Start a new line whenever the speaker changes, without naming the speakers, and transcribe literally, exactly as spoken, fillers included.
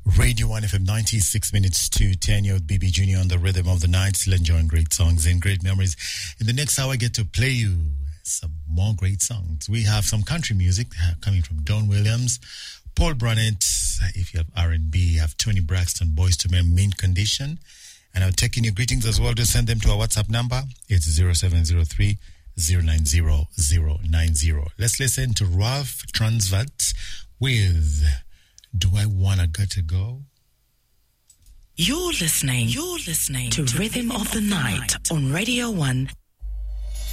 Radio one F M, ninety-six minutes to ten. You're with B B Junior on the rhythm of the night. Still enjoying great songs and great memories. In the next hour, I get to play you some more great songs. We have some country music coming from Don Williams, Paul Brannett. If you have R and B, you have Tony Braxton, Boys to Men, Mint Condition. And I'm taking your greetings as well. Just send them to our WhatsApp number. It's zero seven zero three, zero nine zero, zero nine zero. Let's listen to Ralph Transvat with Do I Wanna Gotta Go?
You're listening, you're listening to, to Rhythm, Rhythm of the, of the Night, Night on Radio one